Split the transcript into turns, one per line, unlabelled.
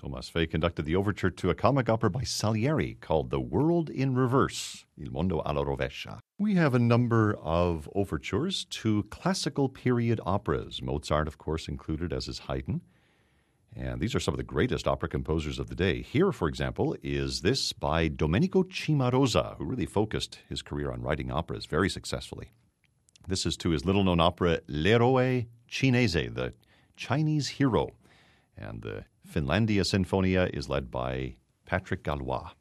Thomas Fay conducted the overture to a comic opera by Salieri called The World in Reverse, Il Mondo alla Rovescia. We have a number of overtures to classical period operas. Mozart, of course, included, as is Haydn. And these are some of the greatest opera composers of the day. Here, for example, is this by Domenico Cimarosa, who really focused his career on writing operas very successfully. This is to his little-known opera, L'Eroe Cinese, the Chinese Hero. And the Finlandia Sinfonia is led by Patrick Gallois.